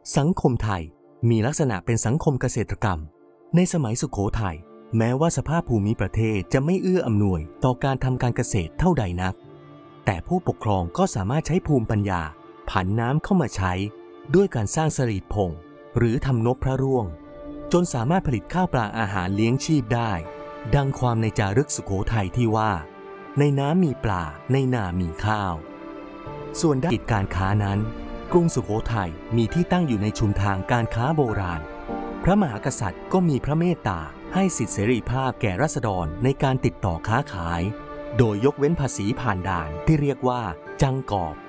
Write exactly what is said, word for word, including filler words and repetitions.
สังคมไทยมีลักษณะเป็นสังคมเกษตรกรรมในสมัยสุโขทัยแม้ว่าสภาพภูมิประเทศจะไม่เอื้ออำนวยต่อการทำการเกษตรเท่าใดนักแต่ผู้ปกครองก็สามารถใช้ภูมิปัญญาผันน้ำเข้ามาใช้ด้วยการสร้างสลีดผงหรือทำนบพระร่วงจนสามารถผลิตข้าวปลาอาหารเลี้ยงชีพได้ดังความในจารึกสุโขทัยที่ว่าในน้ำมีปลาในนามีข้าวส่วนด้านกิจการค้านั้นกรุงสุโขทัยมีที่ตั้งอยู่ในชุมทางการค้าโบราณพระมหากษัตริย์ก็มีพระเมตตาให้สิทธิเสรีภาพแก่ราษฎรในการติดต่อค้าขายโดยยกเว้นภาษีผ่านด่านที่เรียกว่าจังกอบ